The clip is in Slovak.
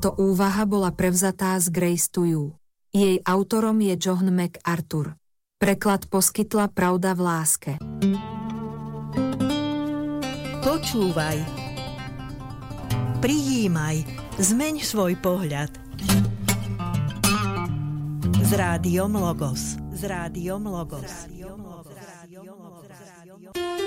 Táto úvaha bola prevzatá z Grace to You. Jej autorom je John MacArthur. Preklad poskytla Pravda v láske. Počúvaj. Prijímaj. Zmeň svoj pohľad. S Rádiom Logos.